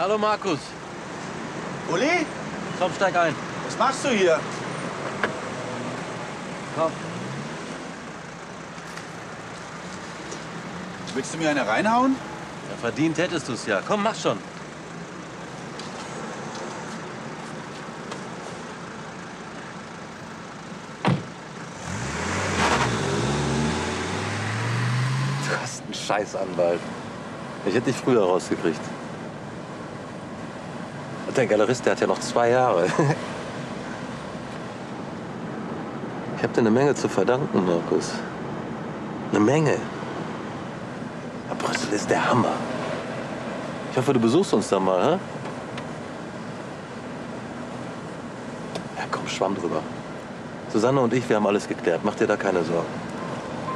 Hallo Markus. Uli, Komm, steig ein. was machst du hier? Komm. Willst du mir eine reinhauen? Ja, verdient hättest du es ja. Komm, mach schon. Du hast einen Scheißanwalt. Ich hätte dich früher rausgekriegt. Und der Galerist, der hat ja noch 2 Jahre. Ich hab dir eine Menge zu verdanken, Markus. Eine Menge. Ja, Brüssel ist der Hammer. Ich hoffe, du besuchst uns da mal, hä? Ja, komm, schwamm drüber. Susanne und ich, wir haben alles geklärt. Mach dir da keine Sorgen.